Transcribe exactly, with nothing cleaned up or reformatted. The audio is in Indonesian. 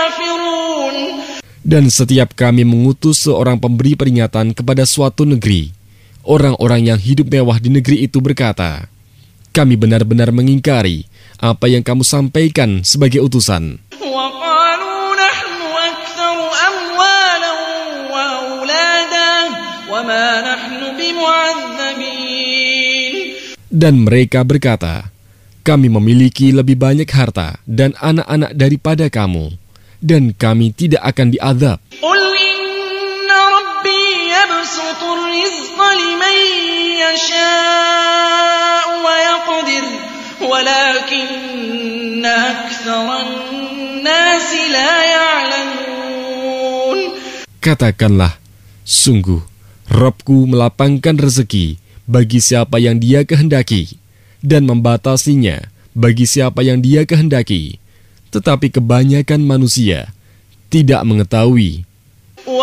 كافرون. Dan setiap kami mengutus seorang pemberi peringatan kepada suatu negeri, orang-orang yang hidup mewah di negeri itu berkata, kami benar-benar mengingkari apa yang kamu sampaikan sebagai utusan. وقالوا نحن أكثر أموالا وأولادا وما نحن بمعذبين. Dan mereka berkata, kami memiliki lebih banyak harta dan anak-anak daripada kamu, dan kami tidak akan diazab. قل إن ربي يبسط الرزق لمن يشاء ويقدر ولكن أكثر الناس لا يعلمون. Katakanlah, sungguh, Rabbku melapangkan rezeki bagi siapa yang Dia kehendaki, dan membatasinya bagi siapa yang Dia kehendaki. Tetapi kebanyakan manusia tidak mengetahui